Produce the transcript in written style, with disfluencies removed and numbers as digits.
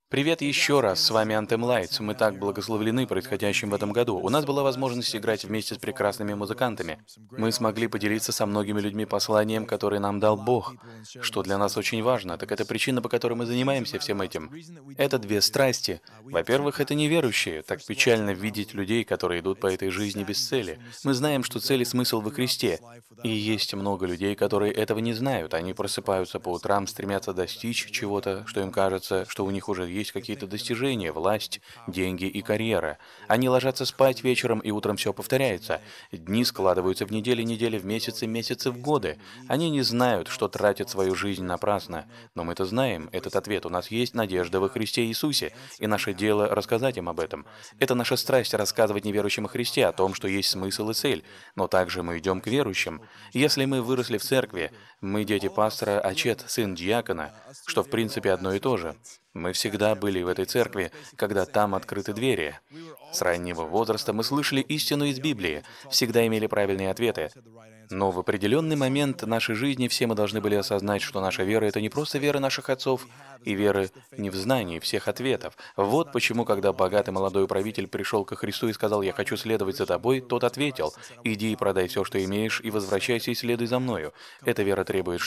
Привет еще раз, с вами Anthem Lights. Мы так благословлены происходящим в этом году. У нас была возможность играть вместе с прекрасными музыкантами. Мы смогли поделиться со многими людьми посланием, которое нам дал Бог. Что для нас очень важно, так это причина, по которой мы занимаемся всем этим. Это две страсти. Во-первых, это неверующие. Так печально видеть людей, которые идут по этой жизни без цели. Мы знаем, что цель и смысл во Христе. И есть много людей, которые этого не знают. Они просыпаются по утрам, стремятся достичь чего-то, что им кажется, что у них уже есть какие-то достижения, власть, деньги и карьера. Они ложатся спать вечером, и утром все повторяется. Дни складываются в недели, недели в месяцы, месяцы в годы. Они не знают, что тратят свою жизнь напрасно. Но мы-то знаем этот ответ. У нас есть надежда во Христе Иисусе, и наше дело рассказать им об этом. Это наша страсть рассказывать неверующим о Христе, о том, что есть смысл и цель. Но также мы идем к верующим. Если мы выросли в церкви, мы дети пастора, а Чет– сын диакона, что в принципе одно и то же. Мы всегда были в этой церкви, когда там открыты двери. С раннего возраста мы слышали истину из Библии, всегда имели правильные ответы. Но в определенный момент нашей жизни все мы должны были осознать, что наша вера– это не просто вера наших отцов, и вера не в знании всех ответов. Вот почему, когда богатый молодой правитель пришел ко Христу и сказал: «Я хочу следовать за тобой», тот ответил: «Иди и продай все, что имеешь, и возвращайся и следуй за мною». Эта вера требует,